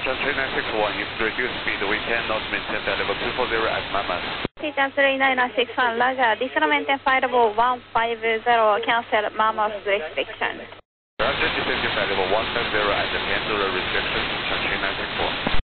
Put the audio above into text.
Chantrey 961, if reduced speed, we cannot maintain the level 240 at Mammoth. Chantrey 961, Roger. Descend maintain flight level 150, cancel Mammoth restriction. Roger, descend flight level 150 at the cancel restriction, Chantrey 961.